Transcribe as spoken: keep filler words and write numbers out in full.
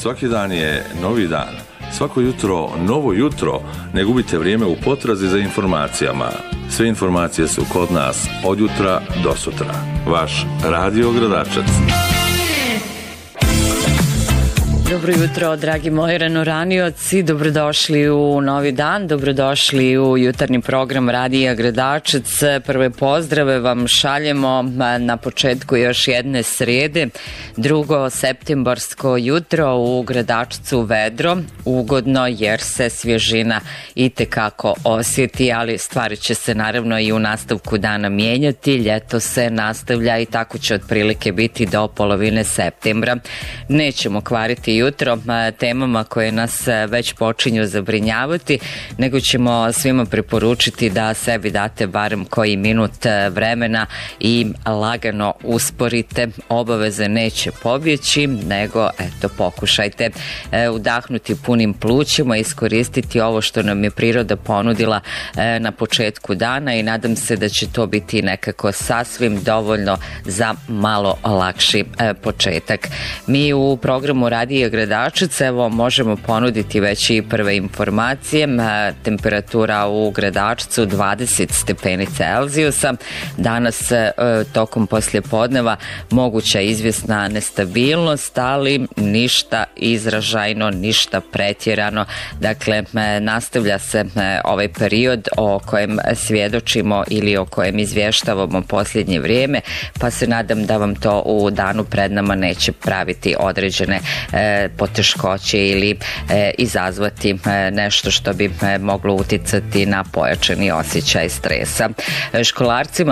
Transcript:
Svaki dan je novi dan. Svako jutro novo jutro. Ne gubite vrijeme u potrazi za informacijama. Sve informacije su kod nas od jutra do sutra. Vaš Radio Gradačac. Dobro jutro, dragi moji ranoranioci, dobrodošli u novi dan, dobrodošli u jutarnji program Radija Gradačac. Prve pozdrave vam šaljemo na početku još jedne srijede, drugo septembarsko jutro u Gradačcu vedro, ugodno jer se svježina itekako osjeti, ali stvari će se naravno i u nastavku dana mijenjati, ljeto se nastavlja i tako će otprilike biti do polovine septembra. Nećemo kvariti jutro temama koje nas već počinju zabrinjavati, nego ćemo svima preporučiti da sebi date barem koji minut vremena i lagano usporite. Obaveze neće pobjeći, nego eto pokušajte udahnuti punim plućima, iskoristiti ovo što nam je priroda ponudila na početku dana i nadam se da će to biti nekako sasvim dovoljno za malo lakši početak. Mi u programu Radija Gradačac evo možemo ponuditi već i prve informacije. Temperatura u Gradačcu dvadeset stepeni Celzijusa. Danas tokom poslijepodneva moguća izvjesna nestabilnost, ali ništa izražajno, ništa pretjerano. Dakle, nastavlja se ovaj period o kojem svjedočimo ili o kojem izvještavamo posljednje vrijeme, pa se nadam da vam to u danu pred nama neće praviti određene e, poteškoće ili e, izazvati e, nešto što bi e, moglo uticati na pojačani osjećaj stresa. E, školarcima